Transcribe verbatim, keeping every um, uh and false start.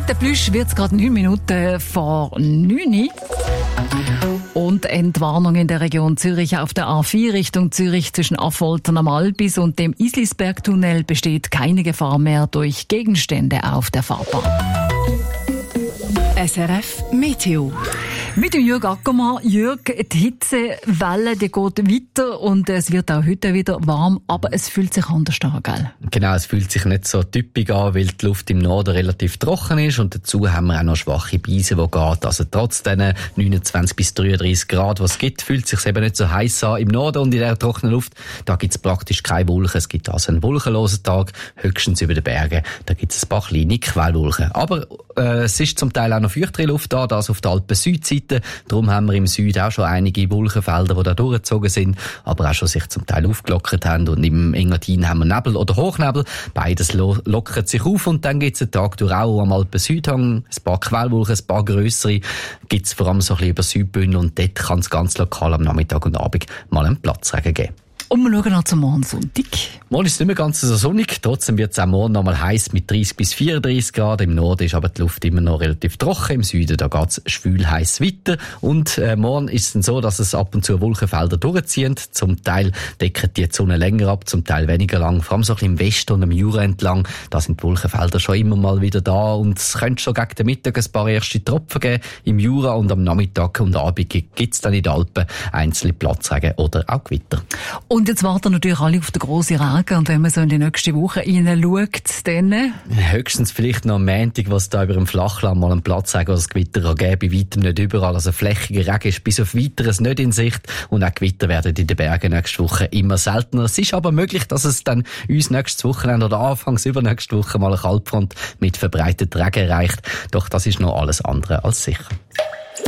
Mit der Plüsch wird es gerade neun Minuten vor neun. Und Entwarnung in der Region Zürich auf der A vier Richtung Zürich zwischen Affoltern am Albis und dem Islisbergtunnel besteht keine Gefahr mehr durch Gegenstände auf der Fahrbahn. S R F Meteo. Mit dem Jürg Ackermann. Jürg, die Hitzewelle die geht weiter und es wird auch heute wieder warm, aber es fühlt sich anders an, gell? Genau, es fühlt sich nicht so typisch an, weil die Luft im Norden relativ trocken ist und dazu haben wir auch noch schwache Brise, die geht. Also trotz diesen neunundzwanzig bis dreiunddreißig Grad, was es gibt, fühlt es sich eben nicht so heiß an. Im Norden und in der trockenen Luft, da gibt es praktisch keine Wolken. Es gibt also einen wolkenlosen Tag, höchstens über den Bergen. Da gibt es ein paar kleine Quellwolken. Aber äh, es ist zum Teil auch noch feuchtere Luft da, das auf der Alpen-Südseite. Darum haben wir im Süden auch schon einige Wolkenfelder, die da durchgezogen sind, aber auch schon sich zum Teil aufgelockert haben. Und im Engadin haben wir Nebel oder Hochnebel. Beides lo- lockert sich auf und dann gibt es einen Tag durch auch am Alpen-Südhang. Ein paar Quellwolken, ein paar grössere. Gibt es vor allem so ein bisschen über Südbündel und dort kann es ganz lokal am Nachmittag und Abend mal einen Platzregen geben. Und wir schauen noch zum Morgensonntag. Morgen ist es nicht mehr ganz so sonnig, trotzdem wird es auch morgen noch mal heiß mit dreißig bis vierunddreißig Grad. Im Norden ist aber die Luft immer noch relativ trocken, im Süden da geht es schwül heiß weiter. Und äh, morgen ist es dann so, dass es ab und zu Wolkenfelder durchziehen. Zum Teil decken die Sonne länger ab, zum Teil weniger lang. Vor allem so ein bisschen im Westen und am Jura entlang, da sind die Wolkenfelder schon immer mal wieder da. Und es könnte schon gegen den Mittag ein paar erste Tropfen geben im Jura und am Nachmittag und Abend gibt es dann in den Alpen einzelne Platzregen oder auch Gewitter. Und jetzt warten natürlich alle auf den grossen Regen. Und wenn man so in die nächste Woche hineinschaut, dann... Höchstens vielleicht noch am Montag, was da über dem Flachland mal einen Platzregen oder ein Gewitter geben. Bei weitem nicht überall. Also flächiger Regen ist bis auf Weiteres nicht in Sicht. Und auch Gewitter werden in den Bergen nächste Woche immer seltener. Es ist aber möglich, dass es dann uns nächstes Wochenende oder anfangs übernächste Woche mal eine Kaltfront mit verbreitetem Regen erreicht. Doch das ist noch alles andere als sicher.